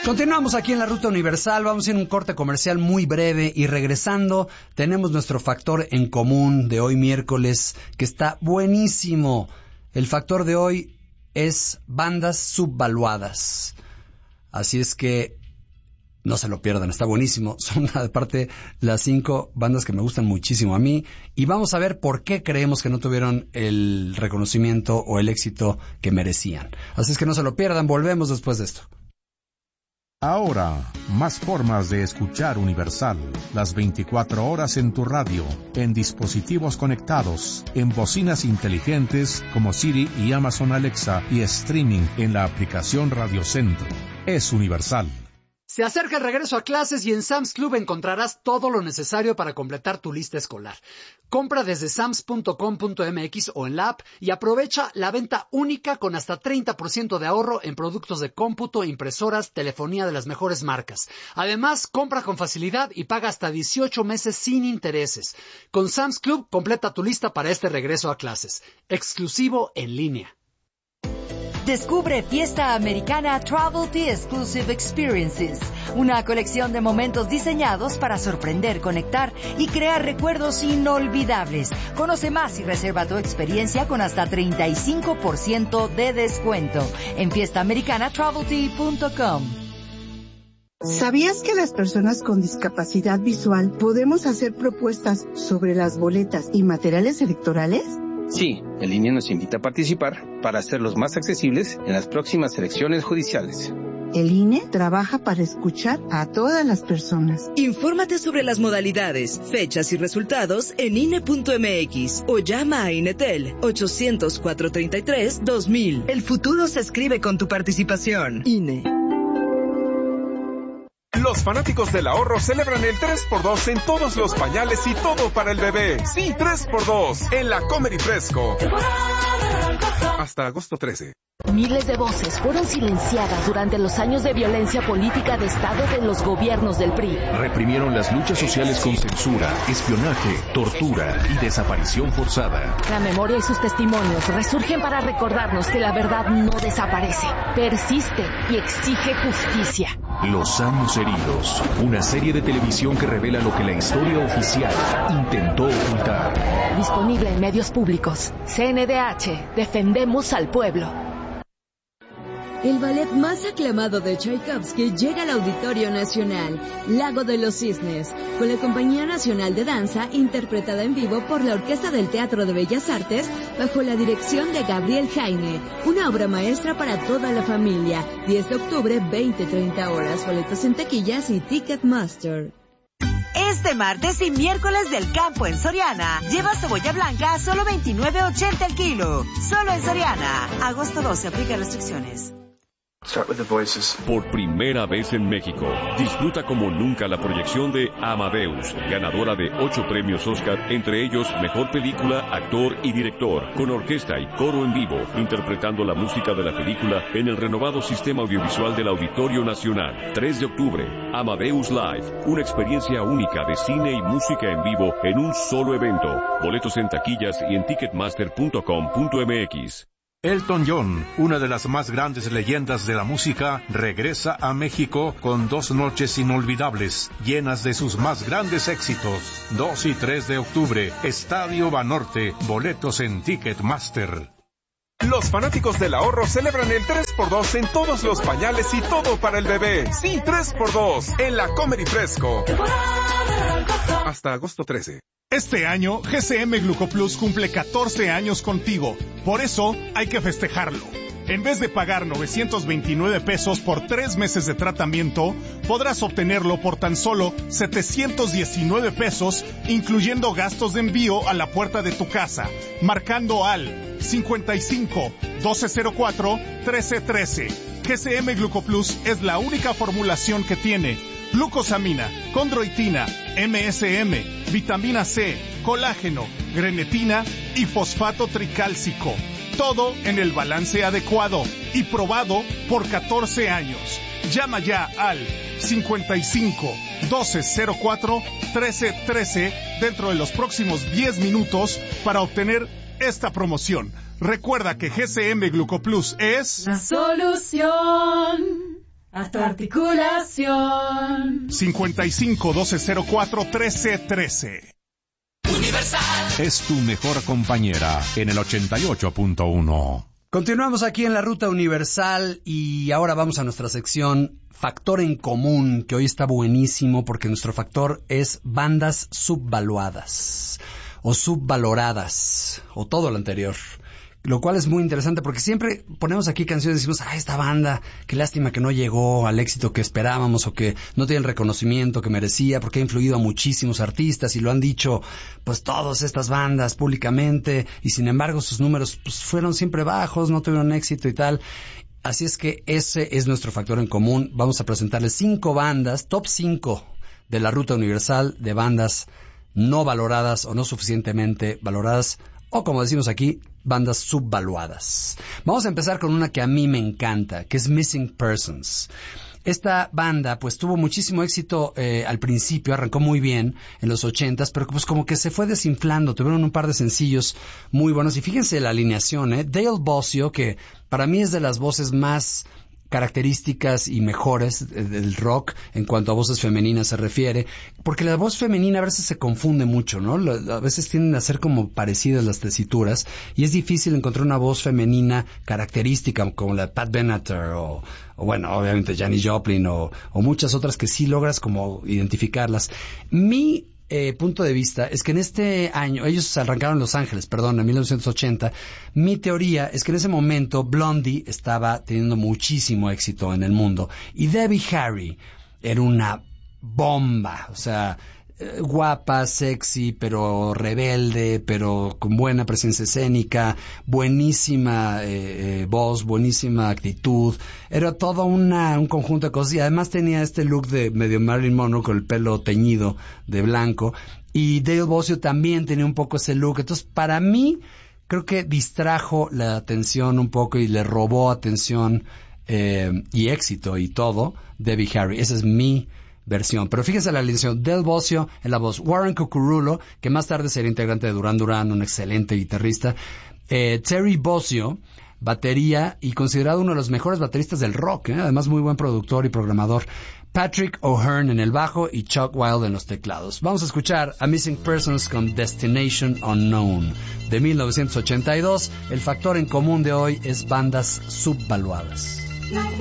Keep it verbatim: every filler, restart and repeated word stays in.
Continuamos aquí en la Ruta Universal, vamos a ir a un corte comercial muy breve y regresando tenemos nuestro factor en común de hoy miércoles que está buenísimo. El factor de hoy es bandas subvaluadas, así es que no se lo pierdan, está buenísimo. Son aparte las cinco bandas que me gustan muchísimo a mí y vamos a ver por qué creemos que no tuvieron el reconocimiento o el éxito que merecían. Así es que no se lo pierdan, volvemos después de esto. Ahora, más formas de escuchar Universal, las veinticuatro horas en tu radio, en dispositivos conectados, en bocinas inteligentes como Siri y Amazon Alexa y streaming en la aplicación Radio Centro. Es Universal. Se acerca el regreso a clases y en Sam's Club encontrarás todo lo necesario para completar tu lista escolar. Compra desde sams punto com punto m x o en la app y aprovecha la venta única con hasta treinta por ciento de ahorro en productos de cómputo, impresoras, telefonía de las mejores marcas. Además, compra con facilidad y paga hasta dieciocho meses sin intereses. Con Sam's Club, completa tu lista para este regreso a clases. Exclusivo en línea. Descubre Fiesta Americana Travel Tea Exclusive Experiences, una colección de momentos diseñados para sorprender, conectar y crear recuerdos inolvidables. Conoce más y reserva tu experiencia con hasta treinta y cinco por ciento de descuento en fiesta americana travel tea punto com. ¿Sabías que las personas con discapacidad visual podemos hacer propuestas sobre las boletas y materiales electorales? Sí, el I N E nos invita a participar para hacerlos más accesibles en las próximas elecciones judiciales. El I N E trabaja para escuchar a todas las personas. Infórmate sobre las modalidades, fechas y resultados en I N E punto m x o llama a Inetel ochocientos, cuatrocientos treinta y tres, dos mil. El futuro se escribe con tu participación. I N E. Los fanáticos del ahorro celebran el tres por dos en todos los pañales y todo para el bebé. Sí, tres por dos en la Comer y Fresco. Hasta agosto trece. Miles de voces fueron silenciadas durante los años de violencia política de Estado de los gobiernos del P R I. Reprimieron las luchas sociales con censura, espionaje, tortura y desaparición forzada. La memoria y sus testimonios resurgen para recordarnos que la verdad no desaparece, persiste y exige justicia. Los años heridos, una serie de televisión que revela lo que la historia oficial intentó ocultar. Disponible en medios públicos. C N D H, defendemos al pueblo. El ballet más aclamado de Tchaikovsky llega al Auditorio Nacional, Lago de los Cisnes, con la Compañía Nacional de Danza, interpretada en vivo por la Orquesta del Teatro de Bellas Artes, bajo la dirección de Gabriel Jaime. Una obra maestra para toda la familia. diez de octubre, veinte a treinta horas. Boletos en taquillas y Ticketmaster. Este martes y miércoles del campo en Soriana, lleva cebolla blanca a solo veintinueve ochenta el kilo. Solo en Soriana. Agosto doce, aplica restricciones. Por primera vez en México, disfruta como nunca la proyección de Amadeus, ganadora de ocho premios Oscar, entre ellos Mejor Película, Actor y Director, con orquesta y coro en vivo, interpretando la música de la película en el renovado sistema audiovisual del Auditorio Nacional. tres de octubre, Amadeus Live, una experiencia única de cine y música en vivo en un solo evento. Boletos en taquillas y en ticketmaster punto com punto m x. Elton John, una de las más grandes leyendas de la música, regresa a México con dos noches inolvidables, llenas de sus más grandes éxitos. dos y tres de octubre, Estadio Banorte, boletos en Ticketmaster. Los fanáticos del ahorro celebran el tres por dos en todos los pañales y todo para el bebé. Sí, tres por dos en la Comer y Fresco. Hasta agosto trece. Este año, G C M Glucoplus cumple catorce años contigo. Por eso, hay que festejarlo. En vez de pagar novecientos veintinueve pesos por tres meses de tratamiento, podrás obtenerlo por tan solo setecientos diecinueve pesos, incluyendo gastos de envío a la puerta de tu casa, marcando al cincuenta y cinco, doce cero cuatro, trece trece. G C M Glucoplus es la única formulación que tiene glucosamina, condroitina, M S M, vitamina C, colágeno, grenetina y fosfato tricálcico. Todo en el balance adecuado y probado por catorce años. Llama ya al cincuenta y cinco, doce cero cuatro, trece trece dentro de los próximos diez minutos para obtener esta promoción. Recuerda que G C M Glucoplus es la solución a a tu articulación. cincuenta y cinco, doce cero cuatro, trece trece. Universal es tu mejor compañera en el ochenta y ocho punto uno. Continuamos aquí en la Ruta Universal y ahora vamos a nuestra sección Factor en Común, que hoy está buenísimo porque nuestro factor es bandas subvaluadas o subvaloradas o todo lo anterior. Lo cual es muy interesante porque siempre ponemos aquí canciones y decimos, ah, esta banda, qué lástima que no llegó al éxito que esperábamos o que no tiene el reconocimiento que merecía porque ha influido a muchísimos artistas y lo han dicho pues todas estas bandas públicamente y sin embargo sus números pues, fueron siempre bajos, no tuvieron éxito y tal. Así es que ese es nuestro factor en común. Vamos a presentarles cinco bandas, top cinco de la Ruta Universal de bandas no valoradas o no suficientemente valoradas o como decimos aquí, bandas subvaluadas. Vamos a empezar con una que a mí me encanta, que es Missing Persons. Esta banda pues tuvo muchísimo éxito eh, al principio, arrancó muy bien en los ochentas, pero pues como que se fue desinflando, tuvieron un par de sencillos muy buenos y fíjense la alineación, ¿eh? Dale Bossio, que para mí es de las voces más características y mejores del rock en cuanto a voces femeninas se refiere, porque la voz femenina a veces se confunde mucho, ¿no? A veces tienden a ser como parecidas las tesituras y es difícil encontrar una voz femenina característica como la de Pat Benatar o, o bueno, obviamente Janis Joplin o, o muchas otras que sí logras como identificarlas. Mi Eh, punto de vista es que en este año, ellos arrancaron en Los Ángeles, perdón, en mil novecientos ochenta, mi teoría es que en ese momento Blondie estaba teniendo muchísimo éxito en el mundo y Debbie Harry era una bomba, o sea, eh, guapa, sexy, pero rebelde, pero con buena presencia escénica, buenísima eh, eh, voz, buenísima actitud, era todo una, un conjunto de cosas y además tenía este look de medio Marilyn Monroe con el pelo teñido de blanco y Dale Bossio también tenía un poco ese look, entonces para mí creo que distrajo la atención un poco y le robó atención eh, y éxito y todo Debbie Harry, esa es mi versión, pero fíjense la alineación: Del Bossio en la voz, Warren Cucurulo, que más tarde sería integrante de Duran Duran, un excelente guitarrista, eh, Terry Bossio, batería y considerado uno de los mejores bateristas del rock, ¿eh? Además muy buen productor y programador, Patrick O'Hearn en el bajo y Chuck Wilde en los teclados. Vamos a escuchar a Missing Persons con Destination Unknown de mil novecientos ochenta y dos. El factor en común de hoy es bandas subvaluadas.